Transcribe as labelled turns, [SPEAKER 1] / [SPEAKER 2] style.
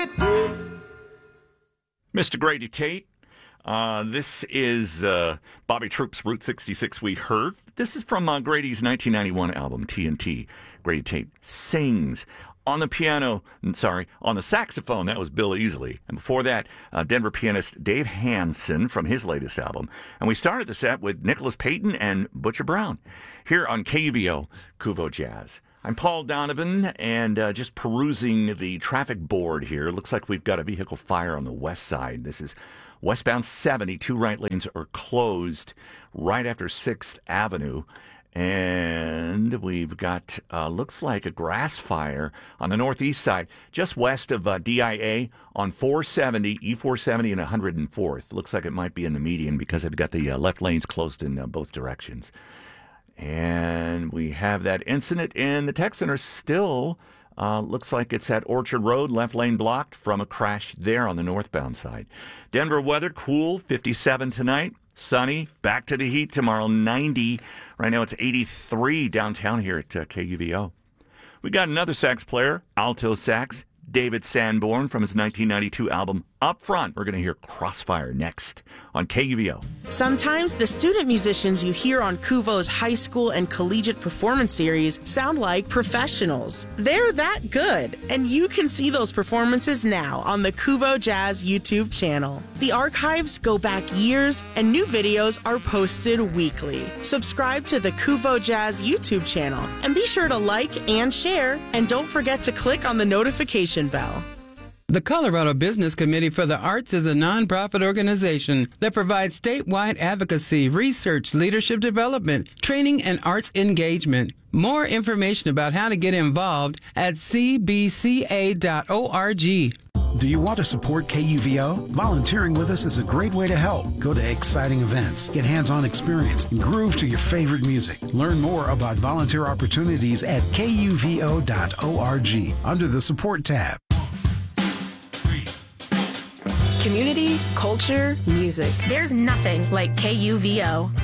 [SPEAKER 1] Mr. Grady Tate. This is Bobby Troups' Route 66 we heard. This is from Grady's 1991 album, TNT. Grady Tate sings. On the piano, on the saxophone, that was Bill Easley. And before that, Denver pianist Dave Hansen from his latest album. And we started the set with Nicholas Payton and Butcher Brown here on KUVO, Kuvo Jazz. I'm Paul Donovan, and just perusing the traffic board here. Looks like we've got a vehicle fire on the west side. This is westbound 70. Two right lanes are closed right after 6th Avenue. And we've got, looks like a grass fire on the northeast side, just west of DIA on 470, E470 and 104th. Looks like it might be in the median because they've got the left lanes closed in both directions. And we have that incident in the tech center still. Looks like it's at Orchard Road, left lane blocked from a crash there on the northbound side. Denver weather, cool, 57 tonight. Sunny, back to the heat tomorrow, 90. Right now it's 83 downtown here at KUVO. We got another sax player, alto sax, David Sanborn from his 1992 album Up Front. We're going to hear Crossfire next on KUVO.
[SPEAKER 2] Sometimes the student musicians you hear on Kuvo's high school and collegiate performance series sound like professionals. They're that good, and you can see those performances now on the Kuvo Jazz YouTube channel. The archives go back years, and new videos are posted weekly. Subscribe to the Kuvo Jazz YouTube channel, and be sure to like and share, and don't forget to click on the notification bell.
[SPEAKER 3] The Colorado Business Committee for the Arts is a nonprofit organization that provides statewide advocacy, research, leadership development, training, and arts engagement. More information about how to get involved at cbca.org.
[SPEAKER 4] Do you want to support KUVO? Volunteering with us is a great way to help. Go to exciting events, get hands-on experience, and groove to your favorite music. Learn more about volunteer opportunities at kuvo.org under the Support tab.
[SPEAKER 5] Community, culture, music.
[SPEAKER 6] There's nothing like KUVO.